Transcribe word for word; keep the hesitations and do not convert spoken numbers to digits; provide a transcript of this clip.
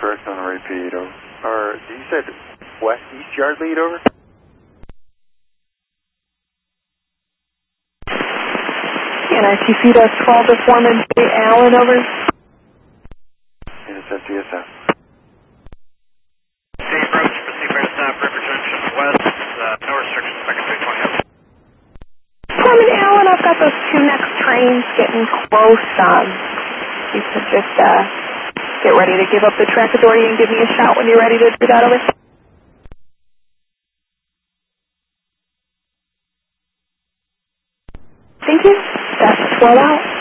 first on the repeat, over. Or, you said west east yard lead, over? N R T C does twelve to Foreman J. Allen, over. Intercept D S M. Same approach, proceed right stop, River Junction west, uh, no restrictions, second three twenty up. Foreman Allen, I've got those two next trains getting close. Um, you could just uh, get ready to give up the track authority and give me a shout when you're ready to do that, over. Thank you. That's twelve out.